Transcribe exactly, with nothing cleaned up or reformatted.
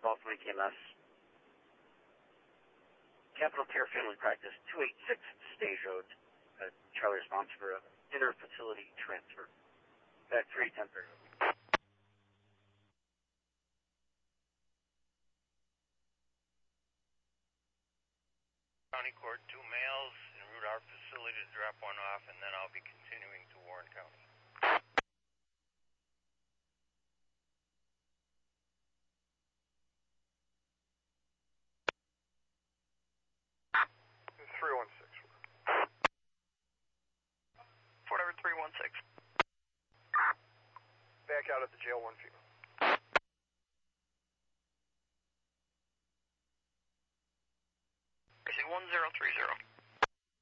Golf Link E M S. Capital Care Family Practice, two eighty-six Stage Road. Uh, Charlie response for uh, inter-facility transfer. Back three ten thirty. County Court, two males en route our facility to drop one off, and then I'll be continuing to Warren County. three one six. Whatever, three one six. Back out at the jail, one female.